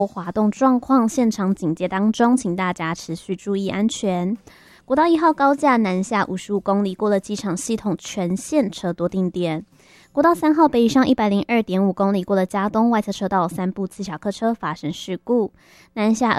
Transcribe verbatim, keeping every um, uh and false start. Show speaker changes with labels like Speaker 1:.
Speaker 1: 滑动状况，现场警戒当中，请大家持续注意安全。国道一号高架南下五十五公里，过了机场系统全线车多定点。国道三号北上一百零二点五公里，过了嘉东外侧车道，三部自小客车发生事故，南下